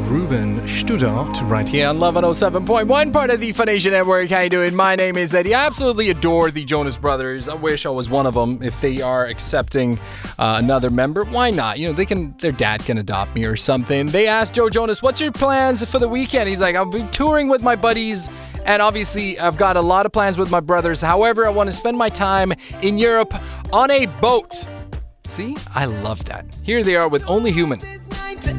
Ruben Studdart right here on Love 107.1, part of the Funation Network. How you doing? My name is Eddie. I absolutely adore the Jonas Brothers. I wish I was one of them. If they are accepting another member, why not? You know, their dad can adopt me or something. They asked Joe Jonas, what's your plans for the weekend? He's like, I'll be touring with my buddies. And obviously, I've got a lot of plans with my brothers. However, I want to spend my time in Europe on a boat. See? I love that. Here they are with Only Human.